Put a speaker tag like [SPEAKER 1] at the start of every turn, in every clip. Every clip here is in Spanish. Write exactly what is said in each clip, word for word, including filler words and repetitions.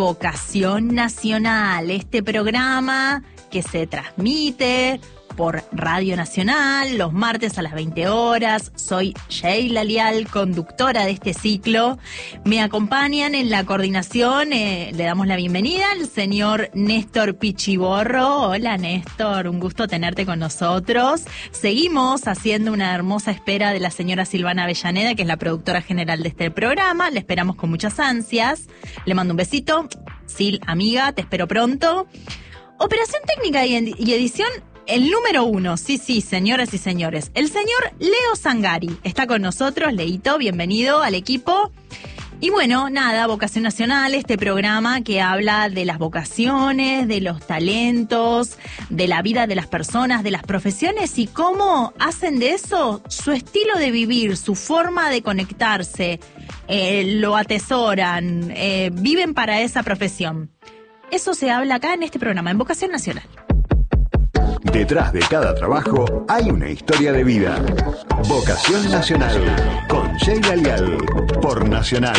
[SPEAKER 1] Vocación Nacional, este programa que se transmite por Radio Nacional los martes a las veinte horas. Soy Sheila Lial, conductora de este ciclo. Me acompañan en la coordinación, eh, le damos la bienvenida al señor Néstor Pichiborro. Hola Néstor, un gusto tenerte con nosotros. Seguimos haciendo una hermosa espera de la señora Silvana Avellaneda, que es la productora general de este programa. Le esperamos con muchas ansias. Le mando un besito. Sil, amiga, te espero pronto. Operación técnica y, ed- y edición, el número uno, sí, sí, señoras y señores, el señor Leo Zangari está con nosotros. Leito, bienvenido al equipo. Y bueno, nada, Vocación Nacional, este programa que habla de las vocaciones, de los talentos, de la vida de las personas, de las profesiones y cómo hacen de eso su estilo de vivir, su forma de conectarse, eh, lo atesoran, eh, viven para esa profesión. Eso se habla acá en este programa, en Vocación Nacional.
[SPEAKER 2] Detrás de cada trabajo hay una historia de vida. Vocación Nacional, con Sheila Lial, por Nacional.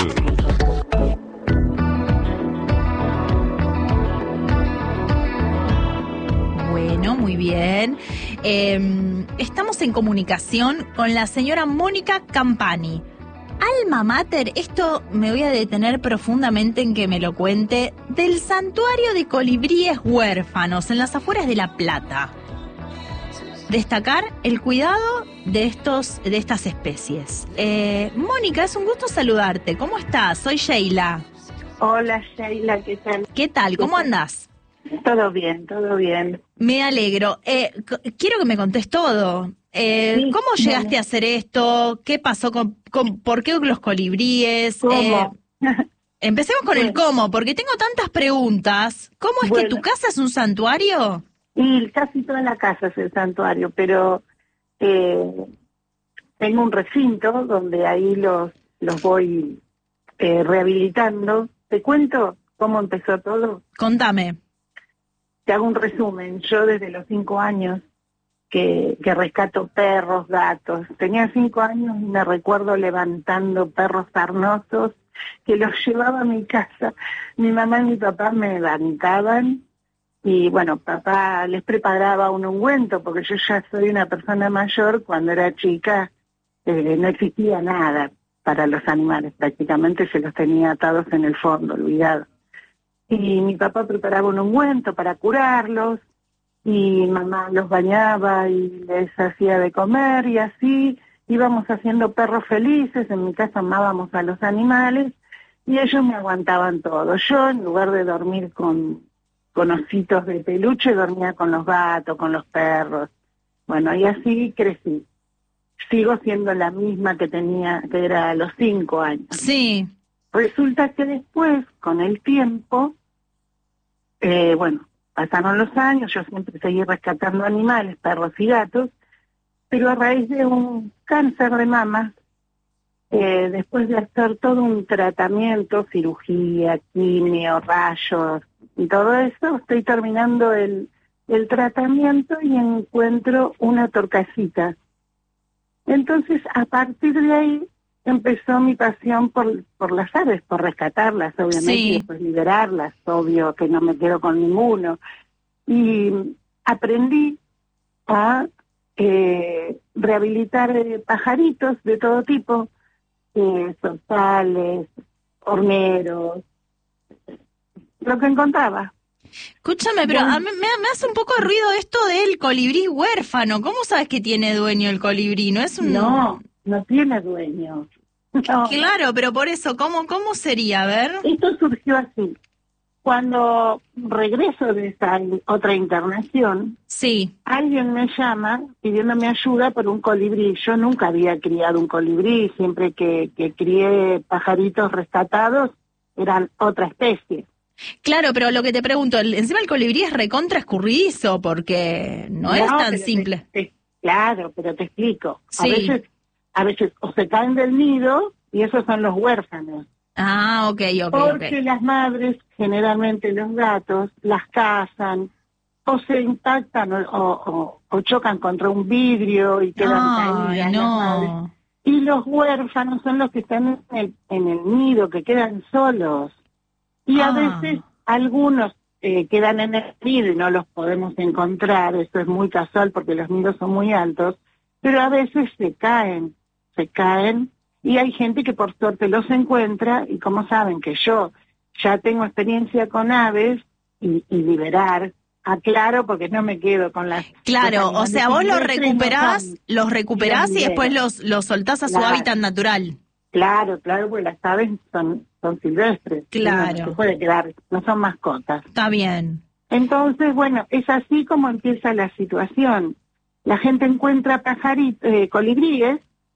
[SPEAKER 1] Bueno, muy bien. Eh, estamos en comunicación con la señora Mónica Campani. Alma mater, esto me voy a detener profundamente en que me lo cuente, del Santuario de Colibríes Huérfanos en las afueras de La Plata. Destacar el cuidado de estos de estas especies. Eh, Mónica, es un gusto saludarte. ¿Cómo estás? Soy Sheila.
[SPEAKER 3] Hola Sheila, ¿qué tal?
[SPEAKER 1] ¿Qué tal? ¿Cómo andás?
[SPEAKER 3] Todo bien, todo bien.
[SPEAKER 1] Me alegro. Eh, c- quiero que me contés todo. Eh,
[SPEAKER 3] Sí,
[SPEAKER 1] ¿Cómo llegaste
[SPEAKER 3] bueno.
[SPEAKER 1] a hacer esto? ¿Qué pasó con, con por qué los colibríes?
[SPEAKER 3] ¿Cómo?
[SPEAKER 1] Eh, empecemos con el
[SPEAKER 3] Bueno.
[SPEAKER 1] cómo, porque tengo tantas preguntas. ¿Cómo es
[SPEAKER 3] Bueno.
[SPEAKER 1] que tu casa es un santuario?
[SPEAKER 3] Y casi toda la casa es el santuario, pero eh, tengo un recinto donde ahí los, los voy eh, rehabilitando. ¿Te cuento cómo empezó todo?
[SPEAKER 1] Contame.
[SPEAKER 3] Te hago un resumen. Yo desde los cinco años que, que rescato perros, gatos. Tenía cinco años y me recuerdo levantando perros sarnosos que los llevaba a mi casa. Mi mamá y mi papá me levantaban y bueno, papá les preparaba un ungüento porque yo ya soy una persona mayor. Cuando era chica eh, no existía nada para los animales, prácticamente se los tenía atados en el fondo, olvidados. Y mi papá preparaba un ungüento para curarlos, y mamá los bañaba y les hacía de comer, y así íbamos haciendo perros felices. En mi casa amábamos a los animales, y ellos me aguantaban todo. Yo, en lugar de dormir con, con ositos de peluche, dormía con los gatos, con los perros. Bueno, y así crecí. Sigo siendo la misma que tenía, que era a los cinco años.
[SPEAKER 1] Sí.
[SPEAKER 3] Resulta que después, con el tiempo, eh, bueno, pasaron los años, yo siempre seguí rescatando animales, perros y gatos, pero a raíz de un cáncer de mama, eh, después de hacer todo un tratamiento, cirugía, quimio, rayos y todo eso, estoy terminando el, el tratamiento y encuentro una torcasita. Entonces, a partir de ahí, empezó mi pasión por, por las aves, por rescatarlas, obviamente,
[SPEAKER 1] Sí.
[SPEAKER 3] y después liberarlas, obvio que no me quedo con ninguno. Y aprendí a eh, rehabilitar eh, pajaritos de todo tipo, eh, zorzales, horneros, lo que encontraba.
[SPEAKER 1] Escúchame, pero
[SPEAKER 3] Bueno.
[SPEAKER 1] a mí me, me hace un poco de ruido esto del colibrí huérfano. ¿Cómo sabes que tiene dueño el colibrí? ¿No es un...?
[SPEAKER 3] No, no tiene dueño. No.
[SPEAKER 1] Claro, pero por eso, ¿cómo, cómo sería? A ver.
[SPEAKER 3] Esto surgió así. Cuando regreso de esta otra internación,
[SPEAKER 1] Sí.
[SPEAKER 3] alguien me llama pidiéndome ayuda por un colibrí. Yo nunca había criado un colibrí, siempre que, que crié pajaritos rescatados eran otra especie.
[SPEAKER 1] Claro, pero lo que te pregunto, el- encima el colibrí es recontra escurridizo porque no, es tan
[SPEAKER 3] pero te-
[SPEAKER 1] simple.
[SPEAKER 3] te- claro, pero te explico. A
[SPEAKER 1] Sí.
[SPEAKER 3] veces, a veces o se caen del nido y esos son los huérfanos.
[SPEAKER 1] Ah, ok, ok,
[SPEAKER 3] Porque
[SPEAKER 1] ok.
[SPEAKER 3] las madres, generalmente los gatos, las cazan, o se impactan o, o, o chocan contra un vidrio y quedan
[SPEAKER 1] Ay,
[SPEAKER 3] caídas las madres.
[SPEAKER 1] no.
[SPEAKER 3] Y los huérfanos son los que están en el, en el nido, que quedan solos. Y
[SPEAKER 1] Ah.
[SPEAKER 3] a veces algunos eh, quedan en el nido y no los podemos encontrar, eso es muy casual porque los nidos son muy altos, pero a veces se caen, se caen, y hay gente que por suerte los encuentra, y como saben que yo ya tengo experiencia con aves y, y liberar, aclaro porque no me quedo con las...
[SPEAKER 1] Claro,
[SPEAKER 3] los
[SPEAKER 1] o sea, vos los
[SPEAKER 3] silvestres no
[SPEAKER 1] recuperás,
[SPEAKER 3] son-
[SPEAKER 1] los recuperás y
[SPEAKER 3] libero.
[SPEAKER 1] después los, los soltás a su
[SPEAKER 3] Claro.
[SPEAKER 1] hábitat natural.
[SPEAKER 3] Claro, claro, porque las aves son, son silvestres.
[SPEAKER 1] Claro.
[SPEAKER 3] No se puede quedar, no son mascotas.
[SPEAKER 1] Está bien.
[SPEAKER 3] Entonces, bueno, es así como empieza la situación. La gente encuentra pajaritos, eh, colibríes,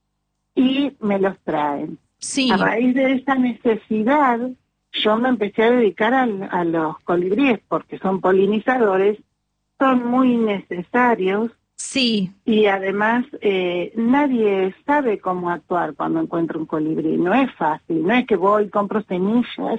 [SPEAKER 3] y me los traen.
[SPEAKER 1] Sí.
[SPEAKER 3] A raíz de esa necesidad, yo me empecé a dedicar al, a los colibríes, porque son polinizadores, son muy necesarios,
[SPEAKER 1] Sí.
[SPEAKER 3] y además eh, nadie sabe cómo actuar cuando encuentra un colibrí. No es fácil, no es que voy, compro semillas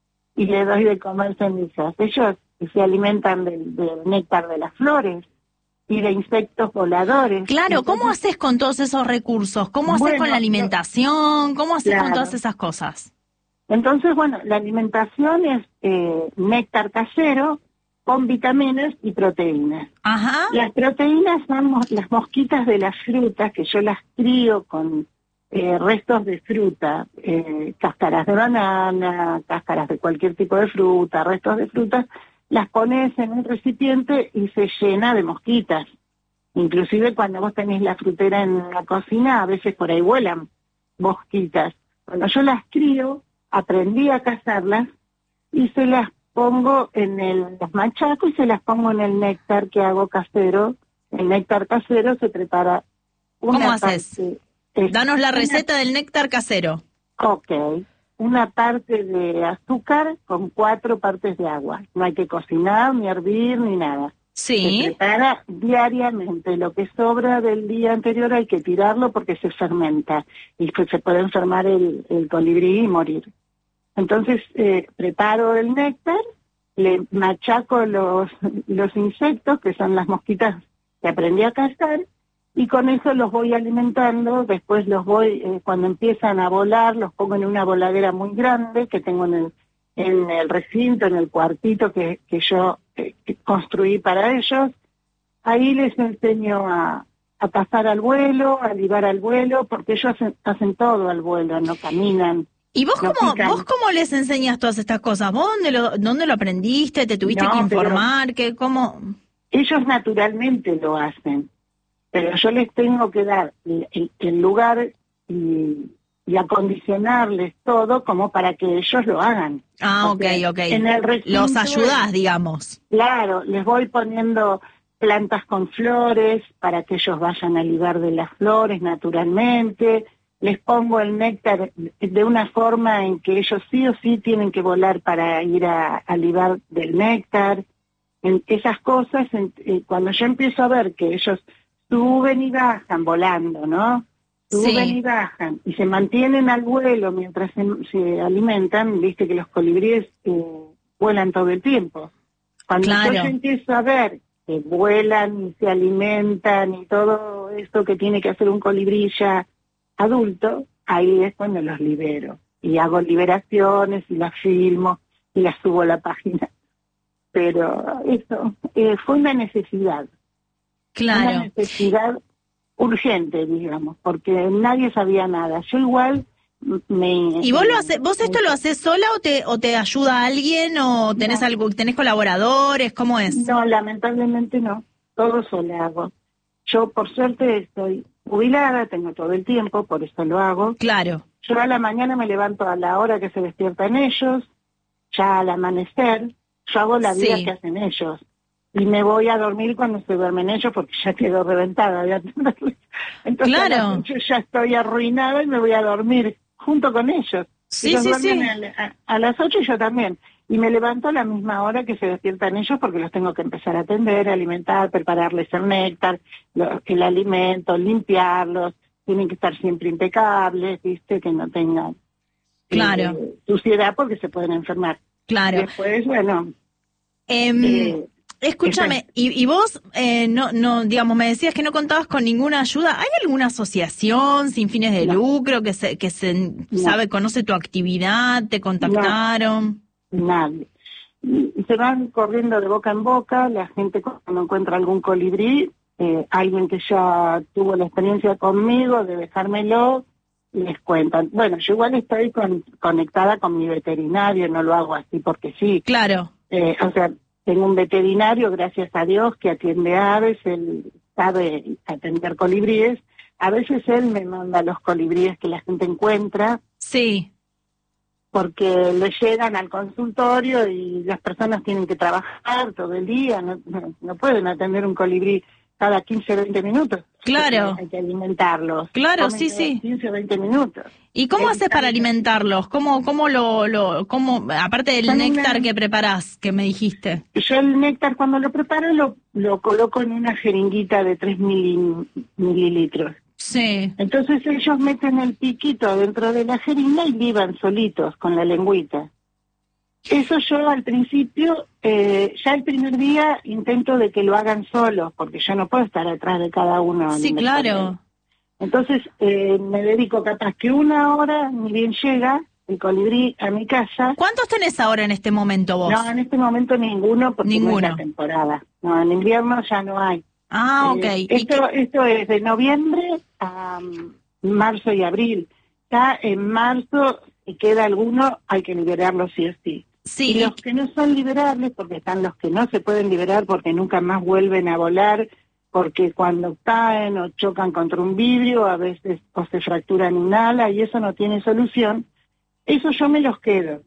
[SPEAKER 3] y le doy de comer semillas. Ellos se alimentan del, del néctar de las flores y de insectos voladores.
[SPEAKER 1] Claro, ¿cómo
[SPEAKER 3] Entonces,
[SPEAKER 1] haces con todos esos recursos? ¿Cómo haces
[SPEAKER 3] Bueno,
[SPEAKER 1] con la
[SPEAKER 3] yo-
[SPEAKER 1] alimentación? ¿Cómo haces con
[SPEAKER 3] Claro.
[SPEAKER 1] todas esas cosas?
[SPEAKER 3] entonces, bueno, la alimentación es eh, néctar casero con vitaminas y proteínas.
[SPEAKER 1] Ajá.
[SPEAKER 3] Las proteínas son mo- las mosquitas de las frutas, que yo las crío con eh, restos de fruta, eh, cáscaras de banana, cáscaras de cualquier tipo de fruta, restos de frutas, las pones en un recipiente y se llena de mosquitas. Inclusive cuando vos tenés la frutera en la cocina, a veces por ahí vuelan mosquitas. Cuando yo las crío, aprendí a cazarlas y se las pongo en el, las machaco y se las pongo en el néctar que hago casero. El néctar casero se prepara una
[SPEAKER 1] ¿Cómo haces?
[SPEAKER 3] parte- es
[SPEAKER 1] Danos la
[SPEAKER 3] una-
[SPEAKER 1] receta del néctar casero.
[SPEAKER 3] Ok, una parte de azúcar con cuatro partes de agua. No hay que cocinar, ni hervir, ni nada. Se
[SPEAKER 1] Sí.
[SPEAKER 3] prepara diariamente. Lo que sobra del día anterior hay que tirarlo porque se fermenta y pues se puede enfermar el, el colibrí y morir. Entonces eh, preparo el néctar, le machaco los, los insectos, que son las mosquitas que aprendí a cazar, y con eso los voy alimentando. Después los voy, eh, cuando empiezan a volar, los pongo en una voladera muy grande que tengo en el, en el recinto, en el cuartito que, que yo eh, que construí para ellos. Ahí les enseño a, a pasar al vuelo, a libar al vuelo, porque ellos hacen, hacen todo al vuelo, no caminan.
[SPEAKER 1] ¿Y vos
[SPEAKER 3] No
[SPEAKER 1] cómo,
[SPEAKER 3] pican.
[SPEAKER 1] vos cómo les enseñas todas estas cosas? ¿Vos dónde lo, dónde lo aprendiste? ¿Te tuviste
[SPEAKER 3] No,
[SPEAKER 1] que
[SPEAKER 3] pero-
[SPEAKER 1] informar? ¿Qué, cómo?
[SPEAKER 3] Ellos naturalmente lo hacen, pero yo les tengo que dar el, el lugar y, y acondicionarles todo como para que ellos lo hagan.
[SPEAKER 1] Ah,
[SPEAKER 3] O
[SPEAKER 1] ok,
[SPEAKER 3] sea,
[SPEAKER 1] ok.
[SPEAKER 3] en el recinto,
[SPEAKER 1] Los ayudás, digamos.
[SPEAKER 3] Claro, les voy poniendo plantas con flores para que ellos vayan a libar de las flores naturalmente. Les pongo el néctar de una forma en que ellos sí o sí tienen que volar para ir a, a libar del néctar. En esas cosas, en- eh, cuando yo empiezo a ver que ellos suben y bajan volando, ¿no? Suben
[SPEAKER 1] Sí.
[SPEAKER 3] y bajan y se mantienen al vuelo mientras se, se alimentan, viste que los colibríes eh, vuelan todo el tiempo. Cuando
[SPEAKER 1] Claro.
[SPEAKER 3] yo ya empiezo a ver que vuelan y se alimentan y todo esto que tiene que hacer un colibrí ya adulto, ahí es cuando los libero. Y hago liberaciones y las filmo y las subo a la página. Pero eso eh, fue una necesidad, una
[SPEAKER 1] Claro.
[SPEAKER 3] necesidad urgente, digamos, porque nadie sabía nada. Yo igual m- me...
[SPEAKER 1] ¿Y vos lo haces, vos esto lo haces sola o te, o te ayuda alguien o tenés
[SPEAKER 3] No.
[SPEAKER 1] algo, tenés colaboradores? ¿Cómo es?
[SPEAKER 3] No, lamentablemente no, todo solo hago. Yo por suerte estoy jubilada, tengo todo el tiempo, por eso lo hago.
[SPEAKER 1] Claro.
[SPEAKER 3] Yo a la mañana me levanto a la hora que se despiertan ellos, ya al amanecer, yo hago la vida
[SPEAKER 1] Sí.
[SPEAKER 3] que hacen ellos. Y me voy a dormir cuando se duermen ellos porque ya quedo reventada de atenderles. Entonces
[SPEAKER 1] Claro.
[SPEAKER 3] a las ocho ya estoy arruinada y me voy a dormir junto con ellos.
[SPEAKER 1] Sí,
[SPEAKER 3] Ellos
[SPEAKER 1] sí,
[SPEAKER 3] duermen
[SPEAKER 1] sí.
[SPEAKER 3] A, la- a- a las ocho y yo también. Y me levanto a la misma hora que se despiertan ellos porque los tengo que empezar a atender, alimentar, prepararles el néctar, lo- el alimento, limpiarlos. Tienen que estar siempre impecables, ¿viste? Que no tengan
[SPEAKER 1] Claro.
[SPEAKER 3] eh, suciedad porque se pueden enfermar.
[SPEAKER 1] Claro.
[SPEAKER 3] Después, bueno,
[SPEAKER 1] Em,
[SPEAKER 3] eh,
[SPEAKER 1] escúchame, y, y vos, eh, no, no, digamos, me decías que no contabas con ninguna ayuda. ¿Hay alguna asociación sin fines de
[SPEAKER 3] No.
[SPEAKER 1] lucro que se, que se
[SPEAKER 3] No.
[SPEAKER 1] sabe, conoce tu actividad, te contactaron?
[SPEAKER 3] nadie. Y, y se van corriendo de boca en boca, la gente cuando encuentra algún colibrí, eh, alguien que ya tuvo la experiencia conmigo de dejármelo, les cuentan. Bueno, yo igual estoy con, conectada con mi veterinario, no lo hago así porque sí.
[SPEAKER 1] Claro.
[SPEAKER 3] Eh, o sea, tengo un veterinario, gracias a Dios, que atiende aves, él sabe atender colibríes. A veces él me manda los colibríes que la gente encuentra.
[SPEAKER 1] Sí.
[SPEAKER 3] Porque le llegan al consultorio y las personas tienen que trabajar todo el día, no, no, no pueden atender un colibrí cada quince, veinte minutos.
[SPEAKER 1] Claro.
[SPEAKER 3] Hay que alimentarlos.
[SPEAKER 1] Claro,
[SPEAKER 3] Comen
[SPEAKER 1] sí,
[SPEAKER 3] cada
[SPEAKER 1] sí.
[SPEAKER 3] quince, veinte minutos.
[SPEAKER 1] ¿Y cómo
[SPEAKER 3] Él
[SPEAKER 1] haces para
[SPEAKER 3] sabe-
[SPEAKER 1] alimentarlos? ¿Cómo, cómo lo, lo, cómo, aparte del
[SPEAKER 3] Son
[SPEAKER 1] néctar
[SPEAKER 3] una-
[SPEAKER 1] que preparás, que me dijiste?
[SPEAKER 3] Yo el néctar cuando lo preparo lo, lo coloco en una jeringuita de tres mililitros.
[SPEAKER 1] Sí.
[SPEAKER 3] Entonces ellos meten el piquito dentro de la jeringa y liban solitos con la lengüita. Eso yo al principio, eh, ya el primer día intento de que lo hagan solos, porque yo no puedo estar atrás de cada uno.
[SPEAKER 1] Sí, claro.
[SPEAKER 3] Entonces eh, me dedico capaz que una hora, ni bien llega el colibrí a mi casa.
[SPEAKER 1] ¿Cuántos tenés ahora en este momento vos?
[SPEAKER 3] No, en este momento ninguno, porque no
[SPEAKER 1] Ninguno.
[SPEAKER 3] es la temporada. No, en invierno ya no hay.
[SPEAKER 1] Ah, ok.
[SPEAKER 3] Eh,
[SPEAKER 1] ¿Y
[SPEAKER 3] esto,
[SPEAKER 1] qué-
[SPEAKER 3] esto es de noviembre a um, marzo y abril. Ya en marzo, si queda alguno, hay que liberarlo sí o sí.
[SPEAKER 1] Sí.
[SPEAKER 3] Y los que no son liberables, porque están los que no se pueden liberar porque nunca más vuelven a volar, porque cuando caen o chocan contra un vidrio, a veces o se fracturan un ala y eso no tiene solución, eso yo me los quedo.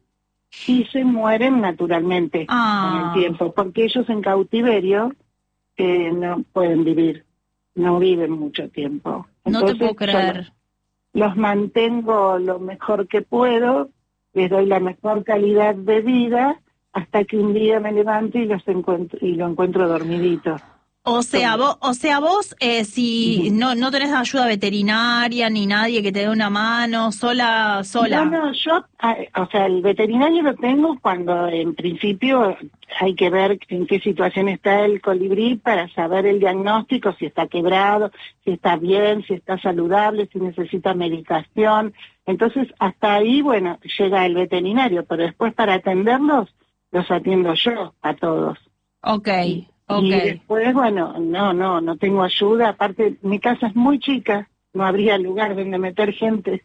[SPEAKER 3] Y se mueren naturalmente
[SPEAKER 1] Ah.
[SPEAKER 3] con el tiempo, porque ellos en cautiverio eh, no pueden vivir, no viven mucho tiempo.
[SPEAKER 1] No te
[SPEAKER 3] Entonces,
[SPEAKER 1] puedo
[SPEAKER 3] yo
[SPEAKER 1] creer.
[SPEAKER 3] Los, los mantengo lo mejor que puedo, les doy la mejor calidad de vida, hasta que un día me levanto y los encuentro y lo encuentro dormidito.
[SPEAKER 1] O sea,
[SPEAKER 3] Toma.
[SPEAKER 1] vos, o sea, vos eh, si
[SPEAKER 3] Ujú.
[SPEAKER 1] no no tenés ayuda veterinaria ni nadie que te dé una mano, sola, sola.
[SPEAKER 3] No, no, yo, ah, o sea, el veterinario lo tengo cuando en principio hay que ver en qué situación está el colibrí para saber el diagnóstico, si está quebrado, si está bien, si está saludable, si necesita medicación. Entonces, hasta ahí, bueno, llega el veterinario, pero después para atenderlos, los atiendo yo a todos.
[SPEAKER 1] Ok, ok.
[SPEAKER 3] Y después, bueno, no, no, no tengo ayuda. Aparte, mi casa es muy chica, no habría lugar donde meter gente.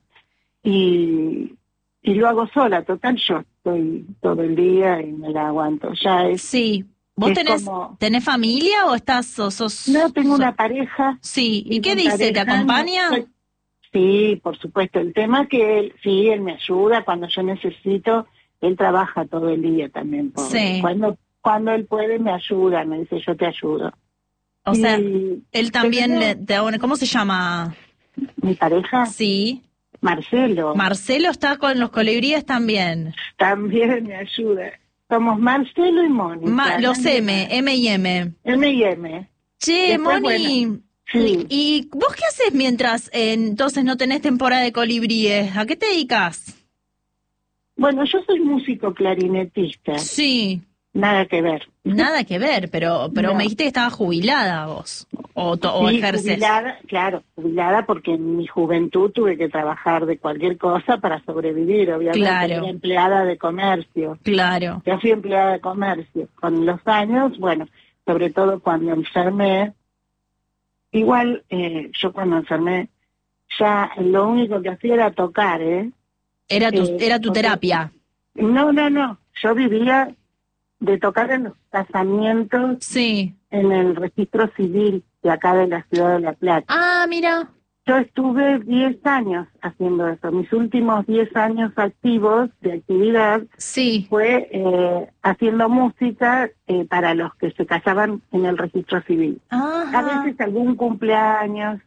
[SPEAKER 3] Y, y lo hago sola, total, yo estoy todo el día y me la aguanto. Ya es.
[SPEAKER 1] Sí. ¿Vos
[SPEAKER 3] es
[SPEAKER 1] tenés,
[SPEAKER 3] como-
[SPEAKER 1] tenés familia o estás, o sos...?
[SPEAKER 3] No, tengo
[SPEAKER 1] so-
[SPEAKER 3] una pareja.
[SPEAKER 1] Sí. ¿Y
[SPEAKER 3] y
[SPEAKER 1] qué
[SPEAKER 3] con
[SPEAKER 1] dice? ¿Te
[SPEAKER 3] pareja,
[SPEAKER 1] acompaña?
[SPEAKER 3] no soy- Sí, por supuesto. El tema es que él, sí, él me ayuda cuando yo necesito. Él trabaja todo el día también. Pobre.
[SPEAKER 1] Sí.
[SPEAKER 3] Cuando, cuando él puede, me ayuda, me dice, yo te ayudo.
[SPEAKER 1] O sea,
[SPEAKER 3] Y-
[SPEAKER 1] él también,
[SPEAKER 3] pero
[SPEAKER 1] le, te- ¿cómo se llama?
[SPEAKER 3] mi pareja,
[SPEAKER 1] Sí.
[SPEAKER 3] Marcelo,
[SPEAKER 1] Marcelo está con los colibríes también.
[SPEAKER 3] también me ayuda. Somos Marcelo y Mónica.
[SPEAKER 1] Ma- los
[SPEAKER 3] nadie
[SPEAKER 1] M,
[SPEAKER 3] más.
[SPEAKER 1] M y M.
[SPEAKER 3] M y M.
[SPEAKER 1] Che,
[SPEAKER 3] Después,
[SPEAKER 1] Moni,
[SPEAKER 3] bueno, sí.
[SPEAKER 1] ¿y y vos qué haces mientras eh, entonces no tenés temporada de colibríes? ¿A qué te dedicas?
[SPEAKER 3] Bueno, yo soy músico clarinetista,
[SPEAKER 1] Sí,
[SPEAKER 3] nada que ver.
[SPEAKER 1] nada que ver, pero pero
[SPEAKER 3] No.
[SPEAKER 1] me dijiste que estabas jubilada vos, o, to- o
[SPEAKER 3] Sí,
[SPEAKER 1] ejerces.
[SPEAKER 3] jubilada, claro, jubilada porque en mi juventud tuve que trabajar de cualquier cosa para sobrevivir, obviamente.
[SPEAKER 1] Claro.
[SPEAKER 3] Era empleada de comercio.
[SPEAKER 1] Claro,
[SPEAKER 3] Yo fui empleada de comercio. Con los años, bueno, sobre todo cuando enfermé, igual eh, yo cuando enfermé, ya lo único que hacía era tocar, ¿eh?
[SPEAKER 1] era tu,
[SPEAKER 3] Eh,
[SPEAKER 1] era tu
[SPEAKER 3] porque-
[SPEAKER 1] terapia.
[SPEAKER 3] No, no, no. Yo vivía de tocar en los casamientos
[SPEAKER 1] Sí.
[SPEAKER 3] en el registro civil de acá de la ciudad de La Plata.
[SPEAKER 1] Ah, mira.
[SPEAKER 3] Yo estuve diez años haciendo eso. Mis últimos diez años activos de actividad
[SPEAKER 1] Sí.
[SPEAKER 3] fue eh, haciendo música eh, para los que se casaban en el registro civil. A
[SPEAKER 1] Ajá.
[SPEAKER 3] veces algún cumpleaños,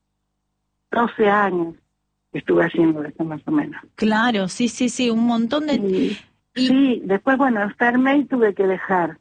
[SPEAKER 3] doce años estuve haciendo eso más o menos.
[SPEAKER 1] Claro, sí, sí, sí, un montón de...
[SPEAKER 3] Y,
[SPEAKER 1] y-
[SPEAKER 3] sí, después, bueno, enfermé y tuve que dejar.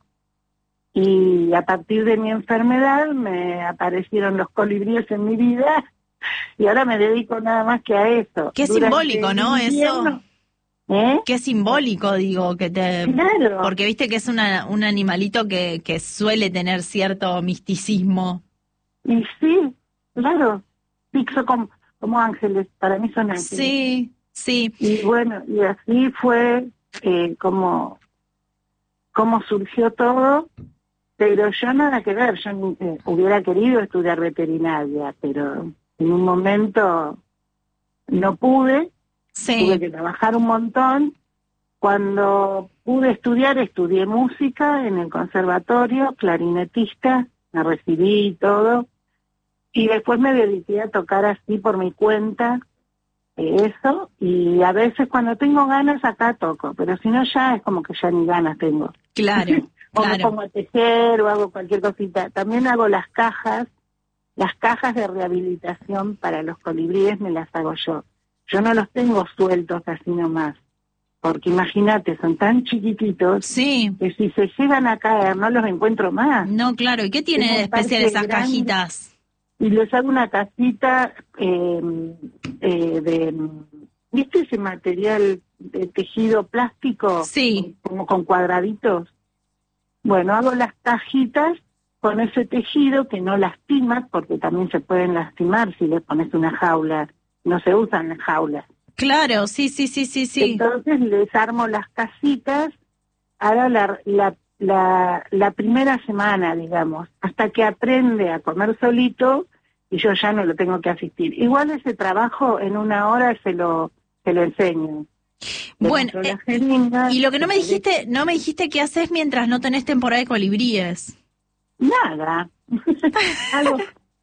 [SPEAKER 3] Y a partir de mi enfermedad me aparecieron los colibríes en mi vida y ahora me dedico nada más que a eso.
[SPEAKER 1] Qué
[SPEAKER 3] Durante
[SPEAKER 1] simbólico, ¿no?
[SPEAKER 3] el invierno- ¿Eh?
[SPEAKER 1] Qué simbólico, digo, que te...
[SPEAKER 3] Claro.
[SPEAKER 1] Porque viste que es una, un animalito que, que suele tener cierto misticismo.
[SPEAKER 3] Y sí, claro. Sí, son como, como ángeles, para mí son ángeles.
[SPEAKER 1] Sí, sí.
[SPEAKER 3] Y bueno, y así fue eh, como cómo surgió todo, pero yo nada que ver, yo eh, hubiera querido estudiar veterinaria, pero en un momento no pude,
[SPEAKER 1] Sí.
[SPEAKER 3] tuve que trabajar un montón. Cuando pude estudiar, estudié música en el conservatorio, clarinetista, me recibí y todo, y después me dediqué a tocar así por mi cuenta, eh, eso, y a veces cuando tengo ganas acá toco, pero si no ya es como que ya ni ganas tengo.
[SPEAKER 1] Claro,
[SPEAKER 3] O me
[SPEAKER 1] claro.
[SPEAKER 3] pongo a tejer o hago cualquier cosita. También hago las cajas, las cajas de rehabilitación para los colibríes me las hago yo. Yo no los tengo sueltos así nomás, porque imagínate, son tan chiquititos
[SPEAKER 1] Sí.
[SPEAKER 3] que si se llegan a caer no los encuentro más.
[SPEAKER 1] No, claro. ¿Y qué tiene
[SPEAKER 3] Tengo
[SPEAKER 1] de
[SPEAKER 3] un
[SPEAKER 1] especial
[SPEAKER 3] parche
[SPEAKER 1] esas
[SPEAKER 3] grande.
[SPEAKER 1] cajitas?
[SPEAKER 3] Y les hago una casita eh, eh, de, ¿viste ese material de tejido plástico?
[SPEAKER 1] Sí.
[SPEAKER 3] Como con cuadraditos. Bueno, hago las cajitas con ese tejido que no lastima, porque también se pueden lastimar si le pones una jaula. No se usan las jaulas.
[SPEAKER 1] Claro, sí, sí, sí, sí, sí.
[SPEAKER 3] Entonces les armo las casitas, ahora la, la, la, la primera semana, digamos, hasta que aprende a comer solito y yo ya no lo tengo que asistir. Igual ese trabajo en una hora se lo, se lo enseño. Le
[SPEAKER 1] Bueno,
[SPEAKER 3] compro la
[SPEAKER 1] eh,
[SPEAKER 3] jeringa,
[SPEAKER 1] y lo que no me
[SPEAKER 3] le-
[SPEAKER 1] dijiste, no me dijiste qué haces mientras no tenés temporada de colibríes.
[SPEAKER 3] Nada. Algo.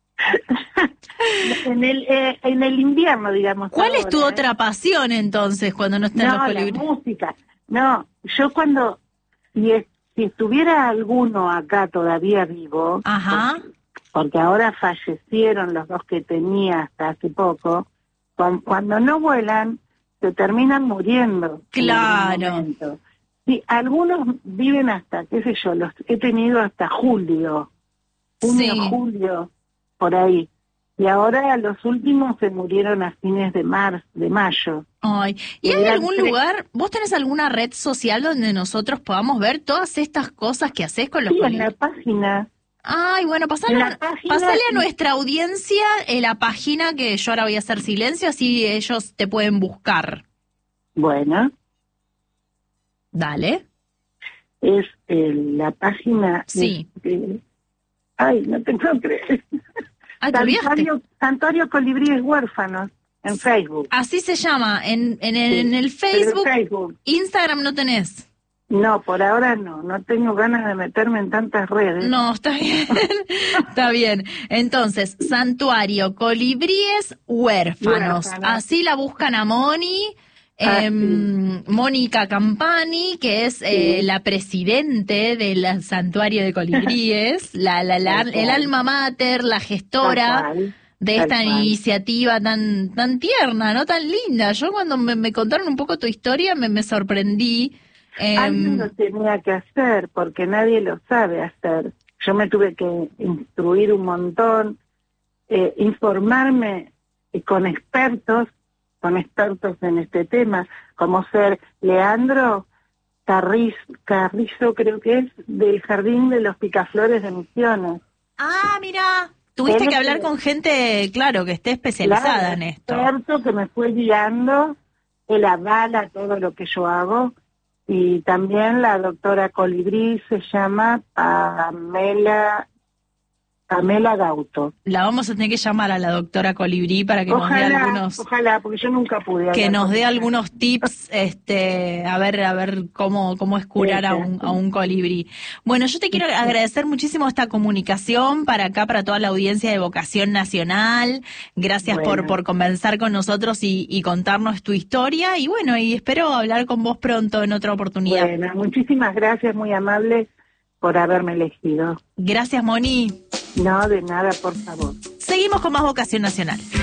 [SPEAKER 3] en el eh, en el invierno, digamos.
[SPEAKER 1] ¿Cuál es tu
[SPEAKER 3] ahora,
[SPEAKER 1] otra pasión entonces cuando no estén los
[SPEAKER 3] No, la
[SPEAKER 1] colibríes?
[SPEAKER 3] música. No, yo cuando, si, es- si estuviera alguno acá todavía vivo,
[SPEAKER 1] Ajá.
[SPEAKER 3] porque, porque ahora fallecieron los dos que tenía hasta hace poco, con- cuando no vuelan, se terminan muriendo. en algún
[SPEAKER 1] Claro.
[SPEAKER 3] momento. Sí, algunos viven hasta, qué sé yo, los he tenido hasta julio, junio,
[SPEAKER 1] Sí.
[SPEAKER 3] julio, por ahí. Y ahora los últimos se murieron a fines de marzo, de mayo.
[SPEAKER 1] Ay, ¿y hay
[SPEAKER 3] Eran
[SPEAKER 1] algún
[SPEAKER 3] tres-
[SPEAKER 1] lugar, vos tenés alguna red social donde nosotros podamos ver todas estas cosas que haces con los
[SPEAKER 3] Sí, en la
[SPEAKER 1] colibríes?
[SPEAKER 3] página.
[SPEAKER 1] Ay, bueno, pasale,
[SPEAKER 3] En la página-
[SPEAKER 1] pasale a nuestra audiencia eh, la página, que yo ahora voy a hacer silencio, así ellos te pueden buscar.
[SPEAKER 3] Bueno,
[SPEAKER 1] Dale.
[SPEAKER 3] es eh, la página...
[SPEAKER 1] Sí.
[SPEAKER 3] este, ay, no te puedo creer.
[SPEAKER 1] Ay, te olvidaste.
[SPEAKER 3] Santuario, Santuario Colibríes Huérfanos, en Facebook.
[SPEAKER 1] Así se llama, en, en, el,
[SPEAKER 3] Sí,
[SPEAKER 1] en el
[SPEAKER 3] pero en
[SPEAKER 1] Facebook,
[SPEAKER 3] Facebook.
[SPEAKER 1] Instagram no tenés.
[SPEAKER 3] No, por ahora no. No tengo ganas de meterme en tantas redes.
[SPEAKER 1] No, está bien, está bien. Entonces, Santuario Colibríes Huérfanos.
[SPEAKER 3] Huérfanos.
[SPEAKER 1] Así la buscan a Moni,
[SPEAKER 3] Ah,
[SPEAKER 1] eh, Mónica Campani, que es eh,
[SPEAKER 3] Sí.
[SPEAKER 1] la presidente del Santuario de Colibríes, la, la, la,
[SPEAKER 3] Tal cual.
[SPEAKER 1] el alma mater, la
[SPEAKER 3] Tal
[SPEAKER 1] gestora
[SPEAKER 3] cual,
[SPEAKER 1] de
[SPEAKER 3] tal
[SPEAKER 1] esta
[SPEAKER 3] cual.
[SPEAKER 1] iniciativa tan, tan tierna, ¿no? Tan linda. Yo cuando me, me contaron un poco tu historia me, me sorprendí.
[SPEAKER 3] Alguien
[SPEAKER 1] Em,
[SPEAKER 3] lo tenía que hacer porque nadie lo sabe hacer. Yo me tuve que instruir un montón, eh, informarme eh, con expertos, con expertos en este tema, como ser Leandro Carrizo, Carrizo creo que es, del Jardín de los Picaflores de Misiones.
[SPEAKER 1] Ah, mira, tuviste
[SPEAKER 3] Él
[SPEAKER 1] que
[SPEAKER 3] es
[SPEAKER 1] hablar
[SPEAKER 3] el-
[SPEAKER 1] con gente, claro, que esté especializada
[SPEAKER 3] Claro,
[SPEAKER 1] en esto.
[SPEAKER 3] experto que me fue guiando, él avala todo lo que yo hago, y también la doctora Colibrí se llama Pamela, Pamela Gauto.
[SPEAKER 1] La vamos a tener que llamar a la doctora Colibrí para que nos dé
[SPEAKER 3] Ojalá,
[SPEAKER 1] algunos,
[SPEAKER 3] ojalá, porque yo nunca pude
[SPEAKER 1] que
[SPEAKER 3] hablar
[SPEAKER 1] nos
[SPEAKER 3] con
[SPEAKER 1] dé
[SPEAKER 3] ella.
[SPEAKER 1] algunos tips, este, a ver, a ver cómo, cómo es curar a un, a un colibrí. Bueno, yo te quiero agradecer muchísimo esta comunicación para acá, para toda la audiencia de Vocación Nacional. Gracias por,
[SPEAKER 3] Bueno.
[SPEAKER 1] por conversar con nosotros y, y contarnos tu historia. Y bueno, y espero hablar con vos pronto en otra oportunidad.
[SPEAKER 3] Bueno, muchísimas gracias, muy amable por haberme elegido.
[SPEAKER 1] Gracias, Moni.
[SPEAKER 3] No, de nada, por favor.
[SPEAKER 1] Seguimos con más Vocación Nacional.